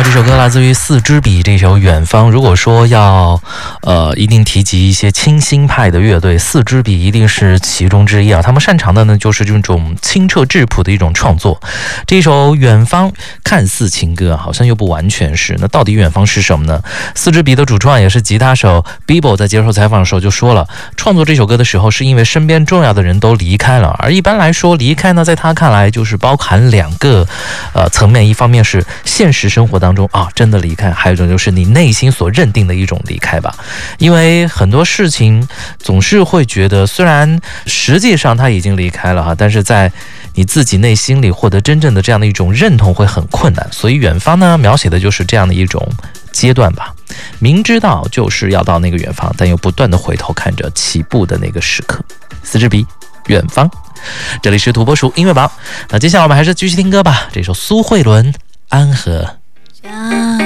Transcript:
这首歌来自于四支笔，这首《远方》。如果说要一定提及一些清新派的乐队，四支笔一定是其中之一啊。他们擅长的呢就是这种清澈质朴的一种创作。这首《远方》看似情歌，好像又不完全是。那到底远方是什么呢？四支笔的主创也是吉他手 Bibo 在接受采访的时候就说了，创作这首歌的时候是因为身边重要的人都离开了，而一般来说离开呢，在他看来就是包含两个层面，一方面是现实生活当中真的离开，还有一种就是你内心所认定的一种离开吧。因为很多事情总是会觉得，虽然实际上他已经离开了但是在你自己内心里获得真正的这样的一种认同会很困难。所以远方呢，描写的就是这样的一种阶段吧。明知道就是要到那个远方，但又不断的回头看着起步的那个时刻。四支笔，远方。这里是土拨鼠音乐榜，那接下来我们还是继续听歌吧。这首苏慧伦《安和》。